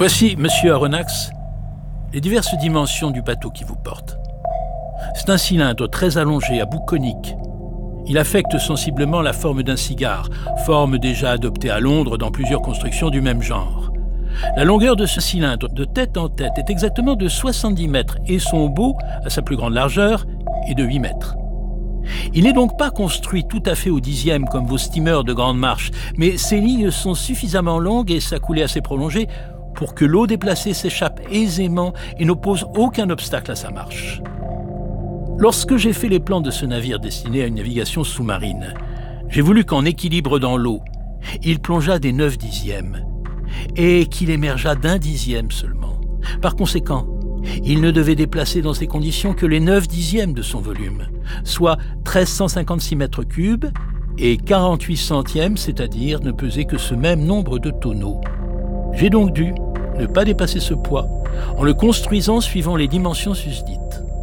Voici, monsieur Aronnax, les diverses dimensions du bateau qui vous porte. C'est un cylindre très allongé à bout conique. Il affecte sensiblement la forme d'un cigare, forme déjà adoptée à Londres dans plusieurs constructions du même genre. La longueur de ce cylindre, de tête en tête, est exactement de 70 mètres et son bot, à sa plus grande largeur, est de 8 mètres. Il n'est donc pas construit tout à fait au dixième comme vos steamers de grande marche, mais ses lignes sont suffisamment longues et sa coulée assez prolongée pour que l'eau déplacée s'échappe aisément et n'oppose aucun obstacle à sa marche. Lorsque j'ai fait les plans de ce navire destiné à une navigation sous-marine, j'ai voulu qu'en équilibre dans l'eau, il plongeât des 9/10 et qu'il émergeât d'1 dixième seulement. Par conséquent, il ne devait déplacer dans ces conditions que les 9/10 de son volume, soit 1356 mètres cubes et 48 centièmes, c'est-à-dire ne peser que ce même nombre de tonneaux. J'ai donc dû ne pas dépasser ce poids en le construisant suivant les dimensions susdites.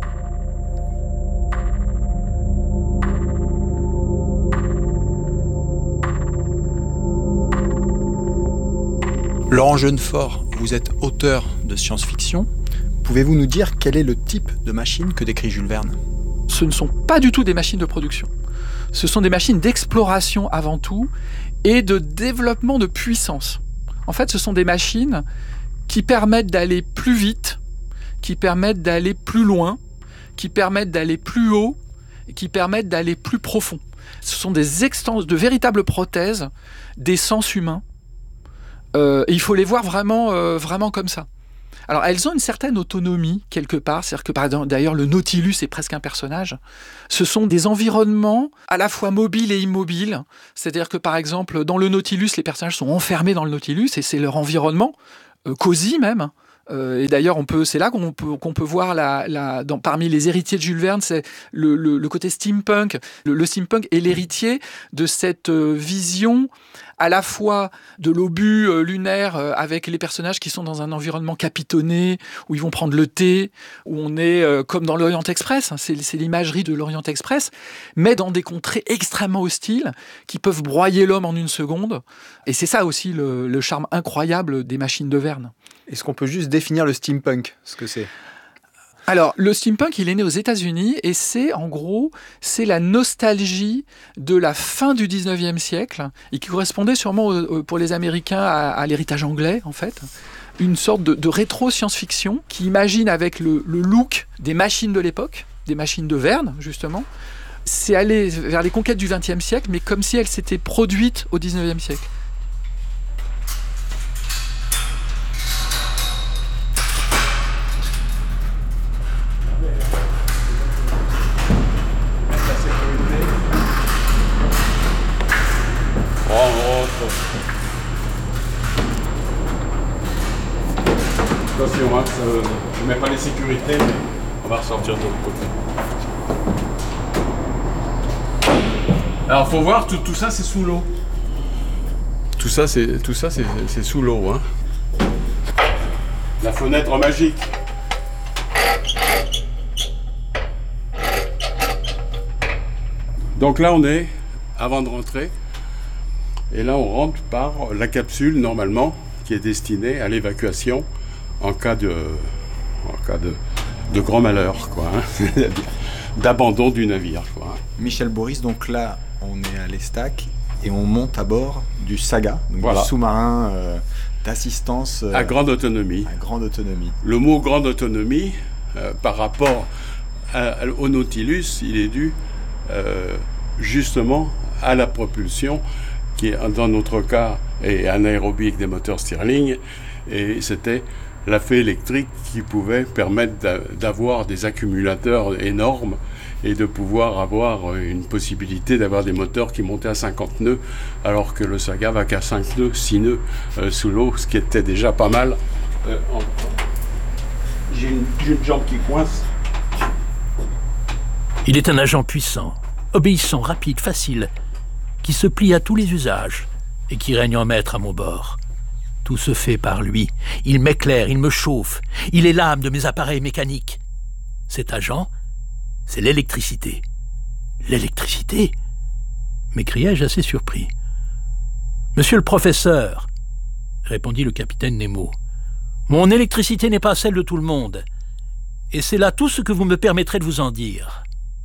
Laurent Jeunefort, vous êtes auteur de science-fiction. Pouvez-vous nous dire quel est le type de machine que décrit Jules Verne ? Ce ne sont pas du tout des machines de production. Ce sont des machines d'exploration avant tout et de développement de puissance. En fait, ce sont des machines qui permettent d'aller plus vite, qui permettent d'aller plus loin, qui permettent d'aller plus haut et qui permettent d'aller plus profond. Ce sont des extensions, de véritables prothèses des sens humains. Et il faut les voir vraiment comme ça. Alors, elles ont une certaine autonomie, quelque part. C'est-à-dire que, par exemple, d'ailleurs, le Nautilus est presque un personnage. Ce sont des environnements à la fois mobiles et immobiles. C'est-à-dire que, par exemple, dans le Nautilus, les personnages sont enfermés dans le Nautilus et c'est leur environnement, cosy même. Et d'ailleurs, c'est là qu'on peut voir parmi les héritiers de Jules Verne, c'est le côté steampunk. Le steampunk est l'héritier de cette vision à la fois de l'obus lunaire avec les personnages qui sont dans un environnement capitonné, où ils vont prendre le thé, où on est comme dans l'Orient Express, hein, c'est l'imagerie de l'Orient Express, mais dans des contrées extrêmement hostiles qui peuvent broyer l'homme en une seconde. Et c'est ça aussi le charme incroyable des machines de Verne. Est-ce qu'on peut juste définir le steampunk, ce que c'est ? Alors, le steampunk, il est né aux États-Unis et c'est la nostalgie de la fin du 19e siècle et qui correspondait sûrement pour les Américains à l'héritage anglais, en fait. Une sorte de rétro-science-fiction qui imagine avec le look des machines de l'époque, des machines de Verne, justement. C'est aller vers les conquêtes du 20e siècle, mais comme si elles s'étaient produites au 19e siècle. Attention, hein, je ne mets pas les sécurités, mais on va ressortir de l'autre côté. Alors, faut voir, tout ça, c'est sous l'eau. Tout ça, c'est sous l'eau. Hein. La fenêtre magique. Donc là, on est avant de rentrer. Et là, on rentre par la capsule, normalement, qui est destinée à l'évacuation en cas de grand malheur, quoi, hein. D'abandon du navire, quoi. Michel Boris, donc là, on est à l'Estac et on monte à bord du Saga, donc voilà. Du sous-marin d'assistance à grande autonomie. À grande autonomie. Le mot grande autonomie, par rapport au Nautilus, il est dû justement à la propulsion, qui dans notre cas est anaérobie avec des moteurs Stirling, et c'était la fée électrique qui pouvait permettre d'avoir des accumulateurs énormes et de pouvoir avoir une possibilité d'avoir des moteurs qui montaient à 50 nœuds, alors que le Saga va qu'à 5 nœuds, 6 nœuds sous l'eau, ce qui était déjà pas mal. J'ai une jambe qui coince. Il est un agent puissant, obéissant, rapide, facile, qui se plie à tous les usages et qui règne en maître à mon bord. Tout se fait par lui. Il m'éclaire, il me chauffe. Il est l'âme de mes appareils mécaniques. Cet agent, c'est l'électricité. L'électricité ? M'écriai-je assez surpris. Monsieur le professeur, répondit le capitaine Nemo, Mon électricité n'est pas celle de tout le monde. Et c'est là tout ce que vous me permettrez de vous en dire.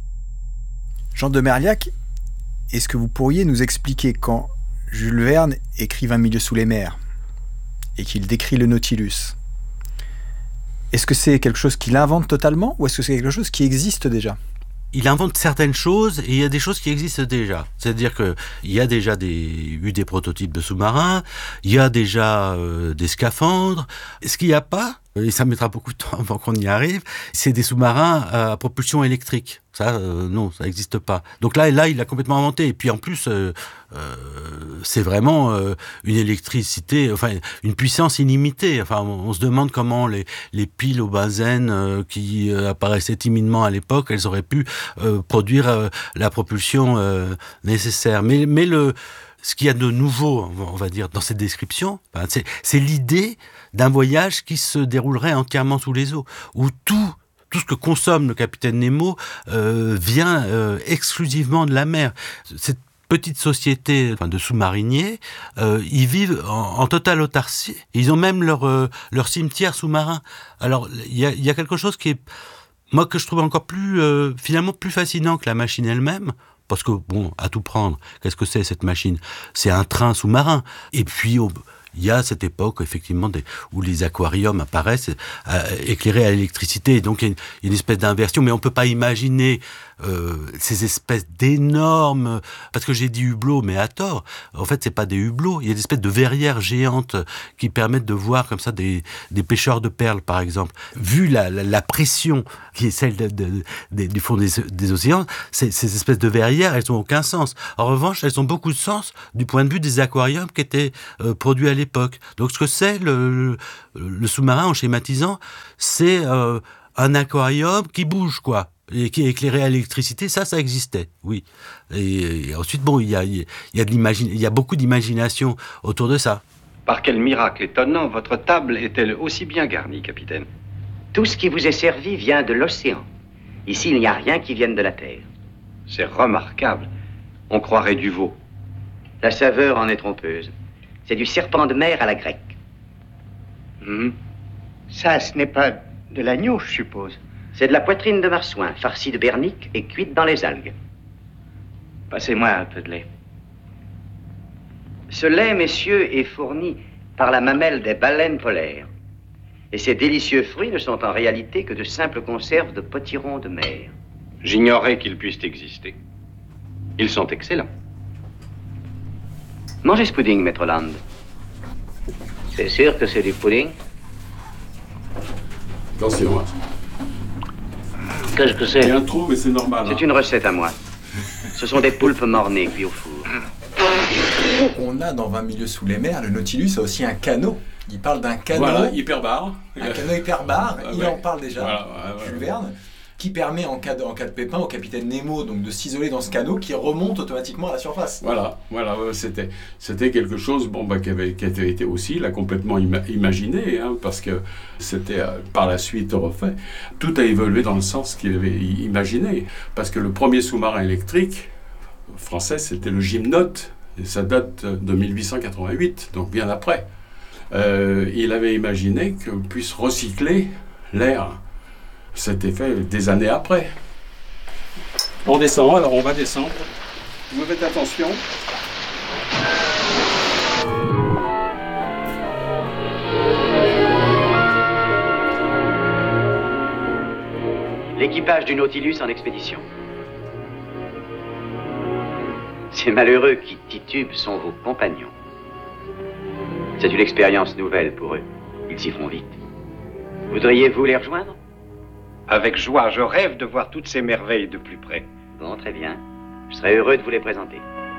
Jean de Merliac, est-ce que vous pourriez nous expliquer quand Jules Verne écrit 20 milieux sous les mers et qu'il décrit le Nautilus? Est-ce que c'est quelque chose qu'il invente totalement ou est-ce que c'est quelque chose qui existe déjà? Il invente certaines choses et il y a des choses qui existent déjà. C'est-à-dire qu'il y a déjà eu des prototypes de sous-marins, il y a déjà des scaphandres. Ce qu'il n'y a pas, et ça mettra beaucoup de temps avant qu'on y arrive, c'est des sous-marins à propulsion électrique. Ça, non, ça n'existe pas. Donc là, il a complètement inventé. Et puis en plus, c'est vraiment une électricité, enfin une puissance illimitée. Enfin, on se demande comment les piles au benzène qui apparaissaient timidement à l'époque, elles auraient pu produire la propulsion nécessaire. Mais ce qu'il y a de nouveau, on va dire, dans cette description, c'est l'idée d'un voyage qui se déroulerait entièrement sous les eaux, où tout ce que consomme le capitaine Nemo vient exclusivement de la mer. Cette petite société de sous-mariniers, ils vivent en totale autarcie. Ils ont même leur cimetière sous-marin. Alors, il y a quelque chose qui est, moi, que je trouve encore finalement plus fascinant que la machine elle-même. Parce que, bon, à tout prendre, qu'est-ce que c'est cette machine? C'est un train sous-marin. Et puis, il y a cette époque, effectivement, où les aquariums apparaissent éclairés à l'électricité. Et donc, il y a une espèce d'inversion. Mais on ne peut pas imaginer ces espèces d'énormes... Parce que j'ai dit hublots, mais à tort. En fait, ce n'est pas des hublots. Il y a des espèces de verrières géantes qui permettent de voir comme ça des pêcheurs de perles, par exemple. Vu la pression qui est celle du fond des océans, ces espèces de verrières, elles n'ont aucun sens. En revanche, elles ont beaucoup de sens du point de vue des aquariums qui étaient produits à l'époque. Donc, ce que c'est le sous-marin, en schématisant, c'est un aquarium qui bouge, quoi. Et qui est éclairé à l'électricité, ça existait, oui. Et ensuite, bon, il y a beaucoup d'imagination autour de ça. Par quel miracle étonnant, votre table est-elle aussi bien garnie, capitaine? Tout ce qui vous est servi vient de l'océan. Ici, il n'y a rien qui vienne de la terre. C'est remarquable. On croirait du veau. La saveur en est trompeuse. C'est du serpent de mer à la grecque. Ça, ce n'est pas de l'agneau, je suppose. C'est de la poitrine de marsouin, farcie de bernique et cuite dans les algues. Passez-moi un peu de lait. Ce lait, messieurs, est fourni par la mamelle des baleines polaires. Et ces délicieux fruits ne sont en réalité que de simples conserves de potirons de mer. J'ignorais qu'ils puissent exister. Ils sont excellents. Mangez ce pudding, maître Land. C'est sûr que c'est du pudding? Attention. Qu'est-ce que c'est? Il y a un trou, mais c'est normal. C'est une recette à moi. Ce sont des poulpes mornées cuits au four. On a dans 20 milieux sous les mers, le Nautilus a aussi un canot. Il parle d'un canot. Voilà, hyperbare. Un canot hyperbare, il ouais. en parle déjà, Voilà, Jules Verne, qui permet en cas de pépin au capitaine Nemo donc de s'isoler dans ce canot qui remonte automatiquement à la surface. Voilà, c'était quelque chose qui avait été aussi là complètement imaginé, parce que c'était par la suite refait. Tout a évolué dans le sens qu'il avait imaginé, parce que le premier sous-marin électrique français, c'était le Gymnote, et ça date de 1888, donc bien après. Il avait imaginé qu'on puisse recycler l'air. C'était fait des années après. On descend, alors on va descendre. Vous faites attention. L'équipage du Nautilus en expédition. Ces malheureux qui titubent sont vos compagnons. C'est une expérience nouvelle pour eux. Ils s'y feront vite. Voudriez-vous les rejoindre? Avec joie, je rêve de voir toutes ces merveilles de plus près. Bon, très bien. Je serai heureux de vous les présenter.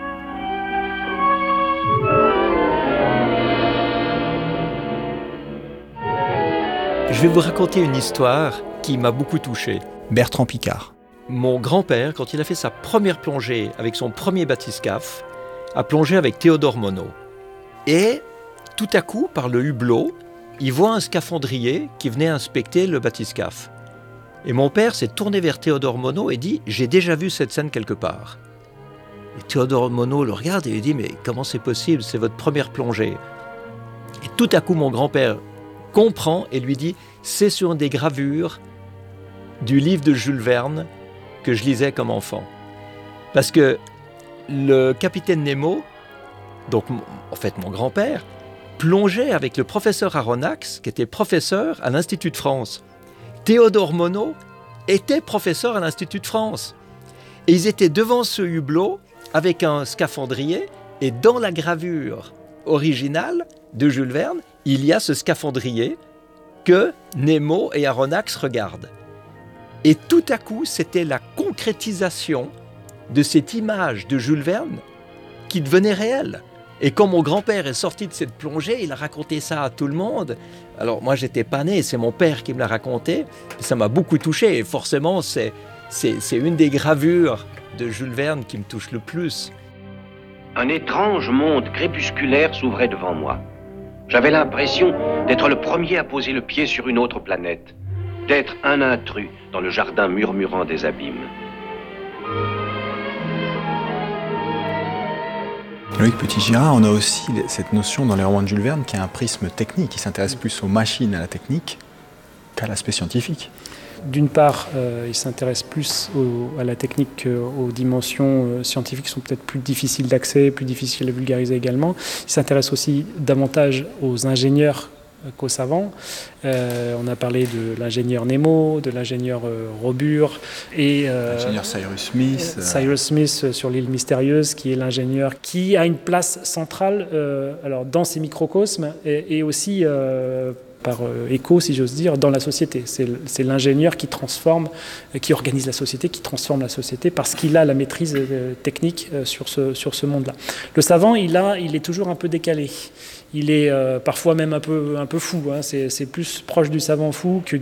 Je vais vous raconter une histoire qui m'a beaucoup touché. Bertrand Piccard. Mon grand-père, quand il a fait sa première plongée avec son premier bathyscaphe, a plongé avec Théodore Monod. Et tout à coup, par le hublot, il voit un scaphandrier qui venait inspecter le bathyscaphe. Et mon père s'est tourné vers Théodore Monod et dit « J'ai déjà vu cette scène quelque part ». Et Théodore Monod le regarde et lui dit « Mais comment c'est possible? C'est votre première plongée ». Et tout à coup, mon grand-père comprend et lui dit « C'est sur des gravures du livre de Jules Verne que je lisais comme enfant. » Parce que le capitaine Nemo, donc en fait mon grand-père, plongeait avec le professeur Aronnax, qui était professeur à l'Institut de France. Théodore Monod était professeur à l'Institut de France. Et ils étaient devant ce hublot avec un scaphandrier, et dans la gravure originale de Jules Verne, il y a ce scaphandrier que Nemo et Aronnax regardent. Et tout à coup, c'était la concrétisation de cette image de Jules Verne qui devenait réelle. Et quand mon grand-père est sorti de cette plongée, il a raconté ça à tout le monde. Alors moi, j'étais pas né, c'est mon père qui me l'a raconté. Ça m'a beaucoup touché et forcément, c'est une des gravures de Jules Verne qui me touche le plus. Un étrange monde crépusculaire s'ouvrait devant moi. J'avais l'impression d'être le premier à poser le pied sur une autre planète, d'être un intrus dans le jardin murmurant des abîmes. Loïc Petit-Girard, on a aussi cette notion dans les romans de Jules Verne qui a un prisme technique, qui s'intéresse plus aux machines, à la technique, qu'à l'aspect scientifique. D'une part, il s'intéresse plus à la technique qu'aux dimensions scientifiques qui sont peut-être plus difficiles d'accès, plus difficiles à vulgariser également. Il s'intéresse aussi davantage aux ingénieurs qu'aux savants. On a parlé de l'ingénieur Nemo, de l'ingénieur Robur et l'ingénieur Cyrus Smith. Cyrus Smith sur l'île mystérieuse, qui est l'ingénieur qui a une place centrale alors dans ces microcosmes et aussi par écho, si j'ose dire, dans la société. C'est l'ingénieur qui transforme, qui organise la société, qui transforme la société parce qu'il a la maîtrise technique sur ce monde-là. Le savant, il est toujours un peu décalé. Il est parfois même un peu fou. Hein. C'est plus proche du savant fou que